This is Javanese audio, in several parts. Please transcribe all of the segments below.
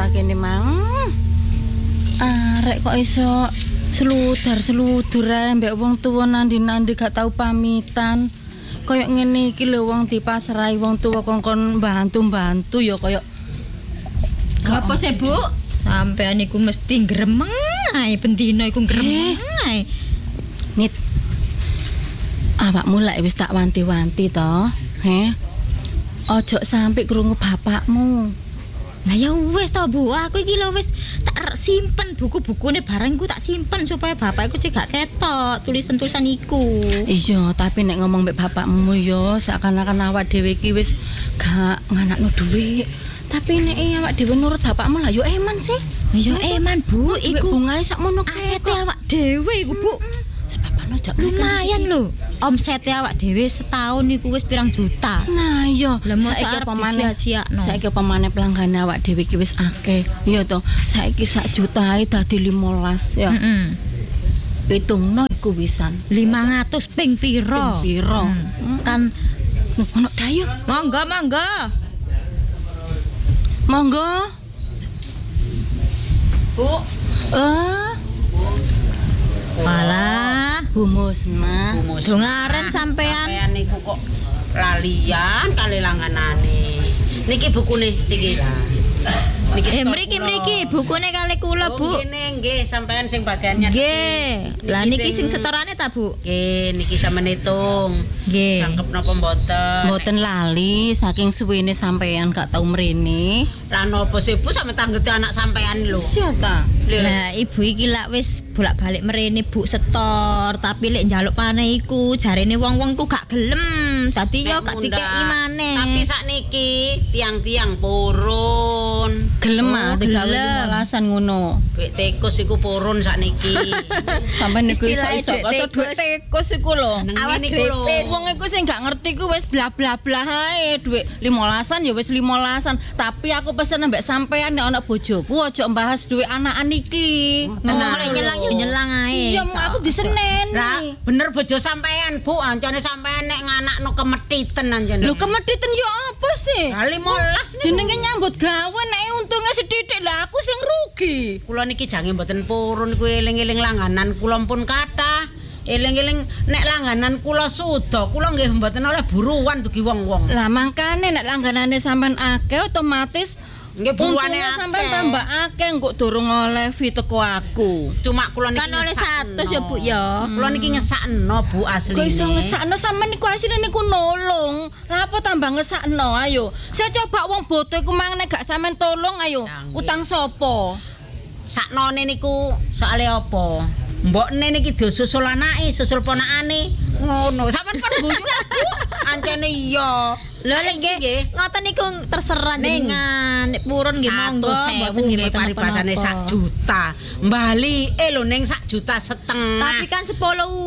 tak kene mang. Arek kok iso seludur ae mbek wong tuwa nandi-nandi gak tau pamitan. Kayak ngene iki lho wong dipasrai wong tuwa kongkon bantu-bantu ya kayak apa sih, Bu? Sampean iku mesti gremeng ae bendina iku gremeng ae. Nit. Awakmu lek wis tak wanti-wanti to, Ojo sampai krungu bapakmu. Lah ya wis to, Bu. Aku iki lho wis tak simpen buku-bukune barang iku tak simpen supaya bapakku gak ketok tulisan-tulisan iku. Iya, tapi nek ngomong mbek bapakmu yo seakan-akan awak dhewe iki wis gak nganakno dhuwit. Tapi nek awak dhewe nurut bapakmu lah yo eman sih. Ya eman, Bu. Iku bungae sakmono asete awak dhewe iku, Bu. Sebabane jak lumayan lho. Omsete awak dhewe setahun iku wis pirang juta. Nah, iya. Saiki apa maneh pelanggan awak dhewe iki wis akeh. Iya to. Saiki 1 juta ae dadi 15 ya. Hitungno iku wisan. 500 ping piro? Kan ono dayo. Monggo. Bu. Malah Bu Musna. Dongaren sampean. Sampean niku kok lalian kali langganane. Niki bukune niki. Mriki bukune kali kula, Bu. Ngene nggih sampean sing bagiannya nggih. Lah niki sing setorane ta, Bu? Nggih, niki sampean hitung. Nggih. Cangkep napa mboten? Mboten lali saking suwene sampean gak tau mrene. Lah napa sih Bu sampe tanggete anak sampean lho. Iya ta. Lah ibu iki lak wis bolak-balik mrene Bu setor, tapi lek njaluk paneh iku jarene wong-wong ku gak gelem. Dadi yo gak dikeki maneh. Tapi sakniki tiang-tiang purun. Gelem digawe 15-an ngono. Duit tikus iku purun sakniki. Sampeyan niku iso kok duit tikus iku lho. Awas grepes. Wong iku sing gak ngerti ku wis bla-bla-bla ae. Duit 15-an ya wis 15-an. Tapi aku pesen mbek sampean nek ana bojoku aja mbahas duit anakan iki. Nek nyelang yo nyelang ae. Iya, aku diseneni. Lah, bener bojo sampean, Bu. Ancane sampean nek nganakno kemetiten anjene. Lho kemetiten yo apa sih? Lah 15 niku. Jenenge nyambut gawe nek untunge sithithik lah aku sing rugi. Kula niki jange mboten purun niku eling-eling langganan kula pun kathah. Eling-eling nek langganan kula suda, kula nggih mboten oleh buruan dugi wong-wong. Lah mangkane nek langganane sampean akeh otomatis nggih buruane akeh. Sampean tambah akeh engko durung oleh fi teko aku. Cuma kula niki kan oleh 100 ya, Bu ya. Kula niki ngesakno Bu asline. Kok iso ngesakno sampean niku asline niku nolong. Lah apa tambah ngesakno ayo. Saya coba wong boto iku mang nek gak sampean tolong ayo. Utang sapa? Saknone niku soale apa? Mbokne niki disusul anake, susul ponakane. Ngono. Sampeyan pun guyu lah, Bu. Ancene iya. Lha lek nggih ngoten niku terserah jenengan. Nek purun nggih monggo mboten nggih paribasane 1 juta. Mbali lho ning 1,5 juta. Tapi kan 10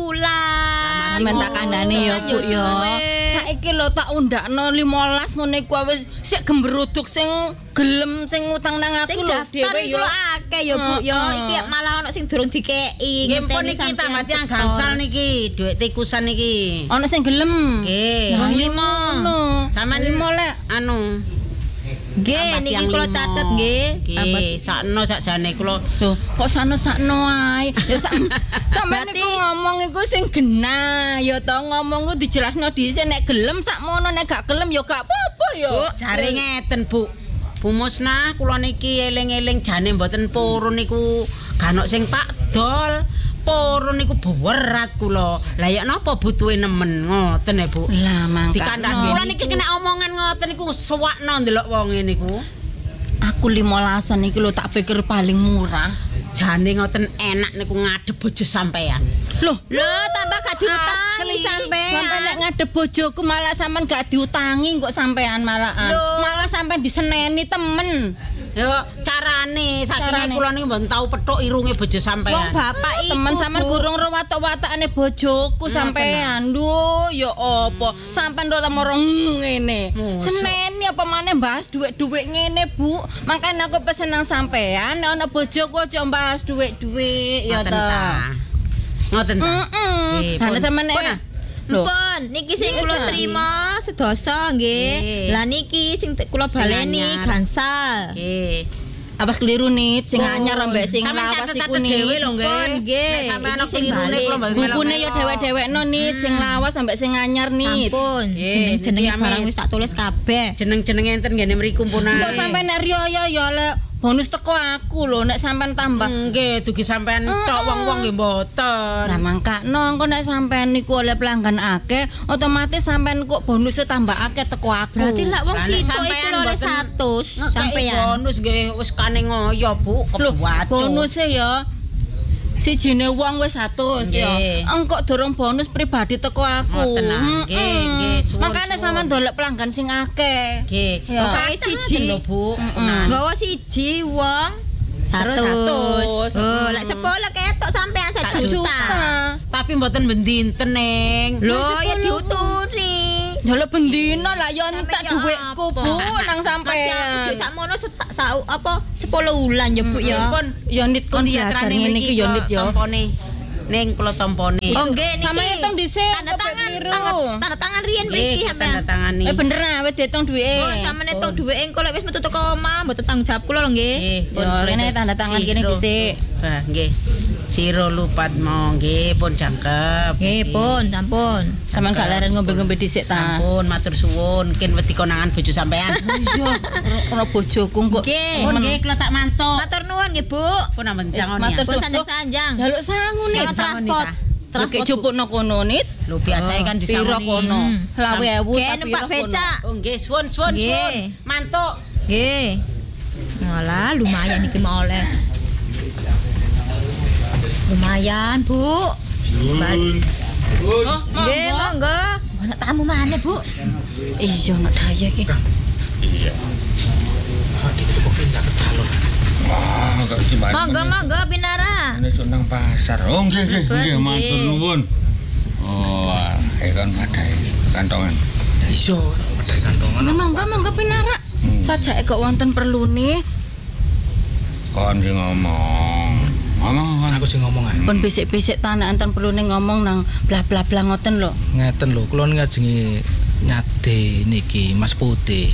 wulan. Sampeyan tak kandhani ya, Bu ya. Saiki lho tak undakno 15 ngene iku wis sik gembruduk sing gelem sing utang nang aku lho dhewe yo. Akeh ya, Bu ya. Iki malah ono sing durung dikeki. Nggih pun niki tambah tiyang gangsal niki, dhuwit tikusan niki. Ono sing gelem. Nggih. Wong 5. Sampeyan 5 lek anu. Nggih niki kula catet nggih. Nggih, sakno sakjane kula. Lho, kok sakno ae. Ya sampeyan niku ngomong iku sing genah. Ya to ngomong ku dijelasno dhisik nek gelem sakmono nek gak gelem ya gak apa-apa ya. Jare ngeten, Bu. Bu Musna, kula niki eling-eling jane mboten purun niku ganok sing tak dol. Purun niku berat kula. Lah ya napa butuhe nemen ngoten ya, Bu. Lah mangkat. Dikandhani kula niki kena omongan ngoten niku suwakno ndelok wonge niku. Aku 15-an iki lho tak pikir paling murah. Jane ngoten enak niku ngadep bojo sampean. Loh, tambah gak diutangi sampean. Sampeyan nek ngadep bojoku malah sampean gak diutangi kok sampean malahan. Malah sampean diseneni temen. Yo carane saking kula niku mboten tau pethuk irunge bojo sampean. Wong bapak iku temen sampean gurung ro watak-watakane bojoku sampean. Duh, ya apa? Sampean ora marang ngene. Seneni apa maneh bahas dhuwit-dhuwit ngene, Bu. Makane aku pesen nang sampean nek ana bojoku aja bahas dhuwit-dhuwit ya ta. Ngoten ta. Nggih. Lah sampean nek Pun, niki sing kula trima sedasa nggih. Lah niki sing kula baleni gansal. Nggih. Apa keliru nih sing anyar ambek sing Sampeyan lawas iku catet-catet dhewe nih. lho nggih. Pun, nggih. Nek sampeyan Iki ana sing klirune balik. kula mboten Bukune yo dhewek-dhewekno nih sing lawas ambek sing anyar nih. Sampun, Nggih, jeneng-jenenge niki barang amit. wis tak tulis kabeh. Jeneng-jenenge enten ngene mriku punae. Kok sampe nek riyo yo le bonus teko aku lho nek sampean tambah. Nggih, dugi sampean tok wong-wong nggih mboten. Lah mangkakno engko nek sampean niku oleh pelanggan akeh, otomatis sampean kok bonusnya tambah akeh teko aku. Berarti lak wong Lah, nek situ sampean iku oleh mboten 100 Sampeyan sampeyan. bonus nggih wis kane ngoyo, Bu, Lho, kebuaco. bonusnya ya sijine wong wis 100 ya. Nggih. Engko durung bonus pribadi teko aku. Ngoten ah. Nggih, nggih, suwun, Makane suwun. sampean dolek pelanggan sing akeh. Nggih. Ya. Pokoke Siji. lho, Bu. Nah, Nggawa siji wong 100. 100. Oh, lek 10 ketok sampean 1 juta. tapi mboten bendinten, Neng. Lho, Lah, ya 10. diuturi. Dolek bendina lah ya Sampe entek ya dhuwitku, apa? Bu, nang Masih aku sampean. duit sakmono apa 10 wulan ya, Bu ya. Pun Ya nit kon belajar diatrane ngene iki ya nit ya. Tampone. Neng kula tampone. Oh, nggih niki. Sama hitung dhisik, Tanda kok tangan, keliru. tanda tangan riyen mriki Nggih, tanda sampean. tangani. Bener ah, wis diitung duwike. Oh, sama netung duwike engko lek wis metu teko omah mboten tanggung jawab kula lho nggih. Nggih, pun Ya, boleh. kene tanda tangan kene Siro. dhisik. Nah, nggih. Siro Lupatmo nggih pun cakep. Nggih, pun, sampun. Sampeyan gak leren ngombe-ngombe dhisik ta. Sampun matur suwun, kin wedi konangan bojo sampean. Iya, ono bojoku kok. Nggih. Pun nggih kula tak mantuk. Matur nuwun nggih, Bu. Pun ampun jangon matur ya. Pun Sup, sanjang-sanjang. Jaluk sangu nih. Sono transport. Oke, jupukno kono nit. Lho biasa kan Piro disangoni. kono? Lawe ewu Nggih, tapi numpak becak. Oh nggih, suwun suwun Nggih. suwun. Mantuk. Nggih. Malah lumayan iki mau oleh. Lumayan, Bu. Nggih, monggo. Ana tamu maneh, Bu. Iya, nek daya iki. Iya. Wah, kok gimana? Monggo Binara. Ini nang pasar. Oh, nggih nggih nggih Nggih. matur nuwun. Oh, kan padai kantongan. Iso, padahal kantongan. Nah, monggo pinara. Sajake kok wonten perlune. Kon sing ngomong. Ngomong kan. Aku sing ngomong ae. Pun bisik-bisik ta nek enten perlune ngomong nang blah-blah-blah ngoten lho. Ngeten lho, kula ngajengi nyade niki Mas Putih.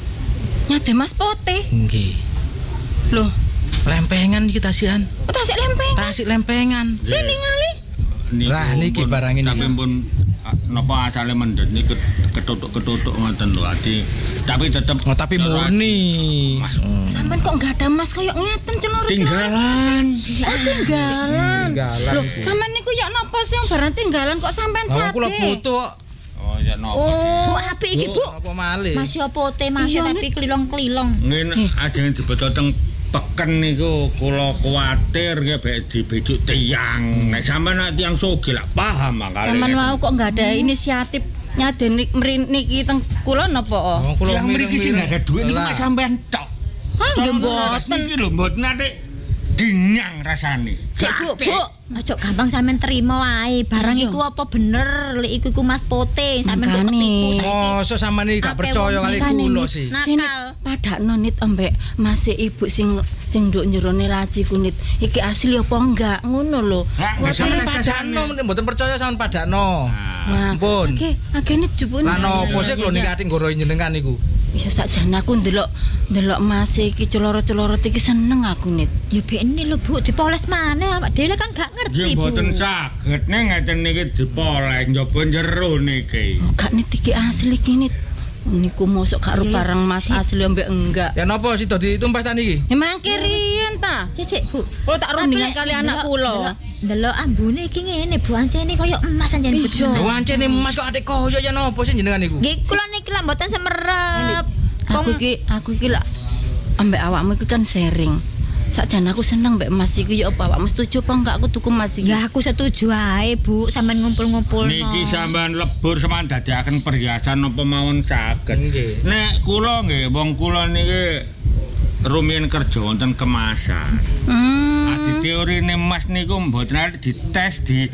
Nyade Mas Pote. Nggih. Loh, Lempengan iki tasian. tasik lempeng. Tasik lempengan. Sini ngali. Lah, niki barang ini. Tapi pun napa asale mendhet niku ketutuk-ketutuk ngoten lho adi. Tapi tetep Oh, tapi murni. Mas. Sampeyan kok enggak ada Mas koyo ngeten celoro-celoro. Tinggalan. Oh, tinggalan. Tinggalan Loh, iku. sampean niku ya napa sih yang barang tinggalan kok sampean Lah cate? kula butuh. Oh, ya napa sih? Bu, apik iki, Bu. Apa malih? Masih apa teh masih Iya, tapi kelilong-kelilong. Ngene ajeng dibeto teng peken niku kula kuwatir nggih bek dibeduk tiyang. Nek sampean nek tiyang sugih lak paham makale. Sampean mau kok enggak ada inisiatif nyaden niki teng kula napa? Oh, kula Yang mriki sing gak ada duit niku Lah. mek sampean tok. Hah, nggih Cara mboten. Iki lho mboten nate dinyang rasane. Sik, Bu. Aja gampang sampean terima wae. Barang Iya. iku apa bener lek iku Mas Pote. Sampean kok Makane. ketipu saiki. Mosok sampean iki gak Akeh percaya wong kali Makane kula nit, sih. Nakal. sini padakno nit ambek Mas ibu sing nduk jerone laci kunit. Iki asli apa enggak ngono lho. Lah, Sampeyan sampean padakno mboten percaya sampean padakno. Nah, Ampun. Oke nit jupune. Lah nopo iya, sih kula iya. niki ati nggoro jenengan niku. Bisa sakjane aku ndelok Mas iki celoro-celoro iki seneng aku nit. Ya bekne lho, Bu, dipoles maneh awak dhewe kan gak ngerti, Nggih Bu. mboten saged nek ngeten niki dipoleh njaba jero niki. Oh, gak nit iki asli iki nit. Niku mosok karo Iya, barang Mas sik. asli ambek enggak. Ya napa sih dadi tumpes ta niki? Emang kirian ta? Sik, Bu. Kula tak rundingan Tapi kali lek anak kula. Delok ambune iki ngene, Bu, ancene koyo emas anjen Bu. Iya. Lho ancene Mas kok atik koyo ya napa sih jenengan niku? Nggih, kula niki lah mboten semerep. Aku iki lak ambek awakmu iki kan sharing. Sakjane aku seneng mbek Mas iki ya apa awakmu setuju apa enggak aku tuku Mas iki? Ya aku setuju ae, Bu, sampean ngumpul-ngumpul. Niki sampean lebur sampean dadiaken perhiasan apa mawon saged. Nggih. Nek kula nggih wong kula niki rumiyin kerja wonten kemasan. Di teorine Mas niku mboten arep dites di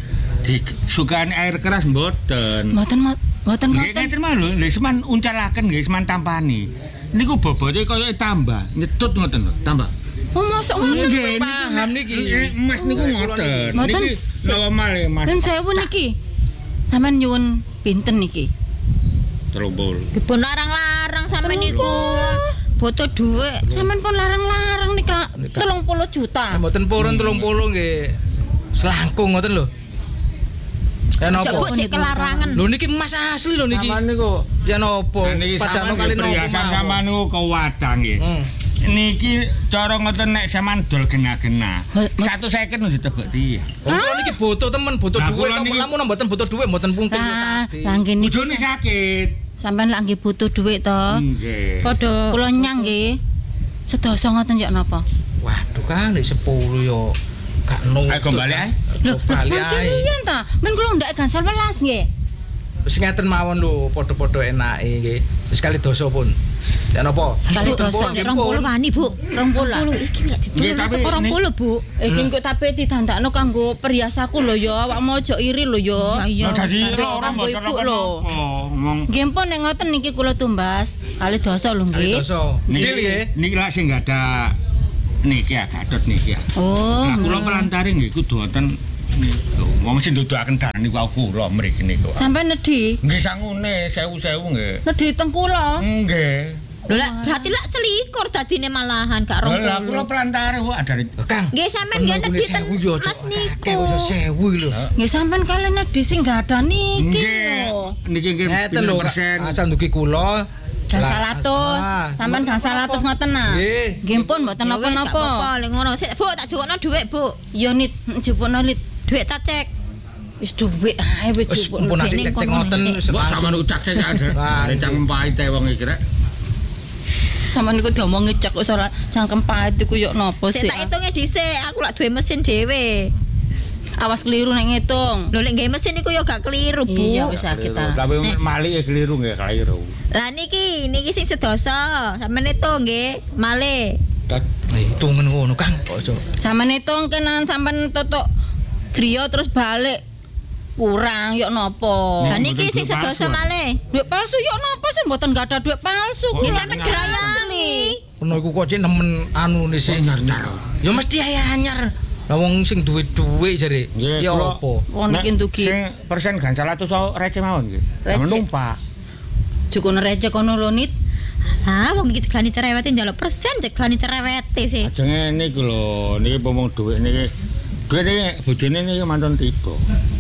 sukani air keras mboten. Mboten Nggih ngeten mah lho, lha seman uncalaken nggih seman tampani. Niku bobote kaya tambah, nyetut ngoten lho, tambah. Oh, mosok ngoten. Nggih, paham niki. Mas niku ngoten. Mboten. Niki normal ya Mas. Dan sewu niki. Sampeyan nyuwun pinten niki? Terumpul. Dipun larang-larang sampean niku. Boto dhuwit. Sampeyan pun larang-larang nih 30 juta. Mboten purun 30 nggih. Selangkung ngoten lho. Ya napa? Coba cek kelarangan. Lho niki emas asli lho niki. Sampeyan niku Ya napa? niki Padahal sampeyan kali nopo perhiasan sampeyan niku kewadang nggih. Niki cara ngoten nek sampean dol gena-gena. 150 ditebak dia. Kula niki butuh temen, butuh Lah, duit. kula niki- Lamun mboten butuh duit, mboten pungkil Lah, sakit. lah nggih niku Bojone sakit. sampean lak nggih butuh duit to. Nggih. Padha Kula nyang nggih. Sedasa ngoten ya napa? Waduh Kang, nek 10 yo gak nutut. Ayo kembali ae. Lho, bali mangke ae. riyen ta? Men kula ndak gansal welas nggih. Wis ngeten mawon lho, padha-padha enake nggih. Wis kali dosa pun. Ya napa? Kali Mboten dosa, pun, nek nggih, 20 pun. wani, Bu. 20. Iki lak Nggih, tapi ditolak 20, Bu. Iki engko tapi ditandakno kanggo perhiasaku lho ya, awakmu aja iri lho ya. Iya. Nah, dadi Kanggo ora mboten ibu apa-apa. lho. Ngomong Nggih pun nek ngoten niki kula tumbas kali dosa lho Kali nggih. dosa. niki Nggih. niki lak sing enggak ada niki ya Gatot niki ya. Oh. Nah, kula pelantare nggih kudu wonten niku. Wong sing ndudukaken dalan niku kula mriki niku. Sampai nedhi. Nggih sangune 1000 nggih. Nedhi teng kula. Nggih. Lho lak berarti lak selikur dadine malahan gak Lah 20. kula pelantare kok ada Kang. Nggih sampean nggih nedhi ten Mas niku. 1000 lho. Nggih sampean kali nedhi sing gak ada niki nggih. lho. Niki nggih Ngeten lho, persen. asal ndugi kula. Gansal Lah, atus. ah. Sampean gansal atus ngoten nah. Nggih. Nggih pun mboten Ya wis, gak napa-napa. apa-apa, lek ngono. Sik, Bu, tak jukno dhuwit, Bu. Ya nit jupukno lit. Dhuwit tak cek. Wis dhuwit ae wis Wis jupukno. pun nanti Ning cek-cek kono ngoten sik. wis Mbok langsung. sampean ucak sing ada. Nah, Recang pahite wong iki rek. Sampeyan niku diomongi cek wis ora cangkem pahit iku yo napa Sik sih? tak hitunge dhisik, aku lak duwe mesin dhewe. Awas keliru nek ngitung. Lho lek nggawe mesin iku ya gak keliru, Bu. Iya wis sakit ta. Tapi mali keliru nggih keliru. Lah niki sing sedoso. Sampeyan hitung nggih, malih. Hitungen ngono Kang. Ojo. Sampeyan hitung kenan sampean totok griya terus balik. Kurang yo napa? Lah Nih, niki mboten sing duit sedoso palsu, malih. Duit palsu yo napa sih mboten gak ada duit palsu. Oh, Nggih Kula sampeyan Nggak gerayangi. Kono iku kok cek nemen anu nih sih. Nyar-nyar. Ya mesti anyar. Lah wong sing duwe-duwe jare. Nggih, Ya kula- apa? Wong niki ndugi. Sing persen gansal atus receh mawon nggih. Receh. Numpak. Cukup receh kono lho nit. Ah, wong iki ceglani cerewete njaluk persen ceglani cerewete sih. Ajenge niku lho, niki pomong dhuwit niki. Dhuwit niki bojone niki mantun tiba.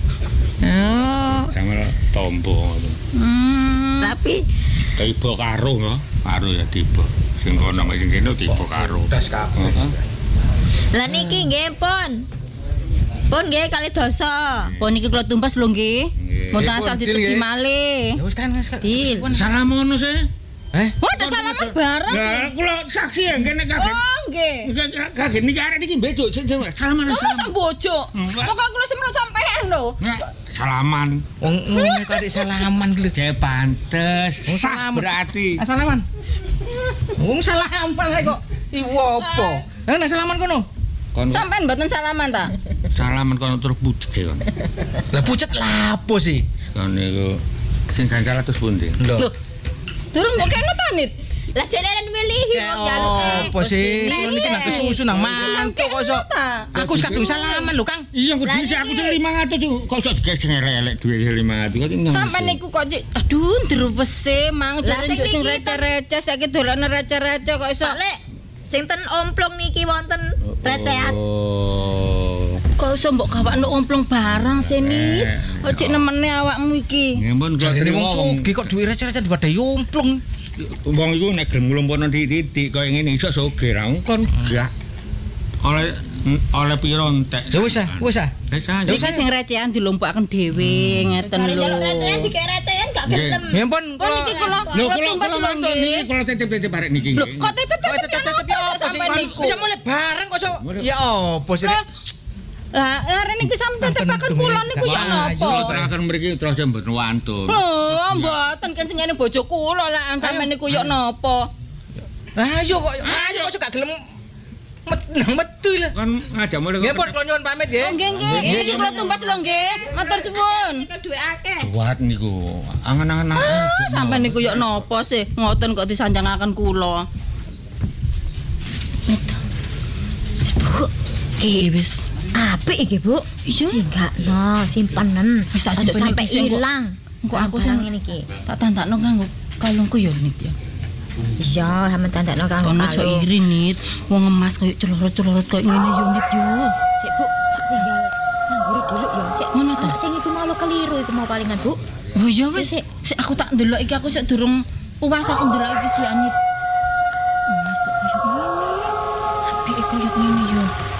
Oh, Damel tombo ngoten. tapi Tiba karo ya, karo ya tiba. Sing kono sing kene tiba karo. Das kabeh. Heeh. lah niki nggih pun. Pun nggih kali dosa. Pun niki kula tumbas lho nggih. Nggih. Mboten Nggih, asal pun, diteki nggih. malih. Ya wis kan wis. Dil. Salam ngono sih. Oh, ada salaman bareng. Lah kula saksi ya kene kaget. Oh, nggih. Kaget niki arek iki mbejok salaman. Oh, masa bojo? Pokok kula semene sampean lho. Salaman. Wong ngene kok dik salaman lho. Saya pantes. Oh, Sah salaman. berarti. Salaman. Wong salaman ae kok. Iwo apa? Nek salaman kono. Kon Sampean mboten salaman ta? salaman kono terus pucet kon. Lah pucet lapo sih? Kon niku sing gansal atus pundi? Lho. Durung kok kene ta nit? Lah jelen milihi wong jaluk. Apa sih? Kulo niki nang kesusu nang mantuk kok iso. Aku wis kadung salaman lho, Kang. Iya kok Lah dhisik aku niki. sing 500 iku. Kok iso digeseng elek-elek duwe 500 kok nyang. Sampeyan niku kok cik aduh ndrewese mang Lah, jare sing njuk sing niki receh-receh saiki dolane receh-receh kok iso. Pak Lek, sing ten omplong niki wonten recehan. Oh. Kok iso mbok gawakno omplong barang sih nit. Kok cik nemene awakmu iki. Ngempun kula Jadi wong wong sugih kok duwe receh-receh dibadai yomplung. wong iku nek gelem nglumpuhno titik kaya ngene iso sugih ra kon gak. Oleh piro entek. Ya wis ah, wis ah. Wis ah. Ya Iki sing recehan dilumpukaken dhewe ngeten Kare lho. njaluk recehan dikek recehan gak gelem. Ya ampun, Oh niki kula Lho kula kula tumbas kula lho mangke nggih. niki kula titip-titip arek niki. Lho kok tetep tetep ya apa sih? sampeyan niku. Ya mulai bareng kok so. Ya apa sih? Lah, arek niki sampeyan tetepaken kula niku ya Kula napa? terakhir mriki terus mboten wantun. Oh, mboten kan sing ngene bojo kula lah sampeyan niku yo napa? Ayo kok gak gelem nang metu lho. Kan ngajak mulai Nggih pun kula nyuwun pamit nggih. Oh, nggih. Niki kula tumbas lho nggih. Matur suwun. Duwe akeh. buat niku. Angen-angen Sampeyan niku yo napa sih? Ngoten kok disanjangaken kula. Bu, iki wis apik iki, Bu. Singgakno, simpanen. Wis tak Aja sejak sampai sampai ilang. Engko aku sing ngene iki. tak tandakno kanggo kalungku yo nit ya. Iya, sampean tandakno kanggo Kono aja kalung. iri nit. Wong emas koyo celorot-celorot koyo ngene yo nit yo. Sik Bu, sik tinggal nangguri dulu ya. Sik. Ngono ta? Anak sing iku mau lo keliru iku mau palingan, Bu. Oh iya wis. Sik. Sik aku tak ndelok iki aku sik durung puas aku ndelok iki si Anit. Emas kok koyo ngene. Apike koyo ngene yo.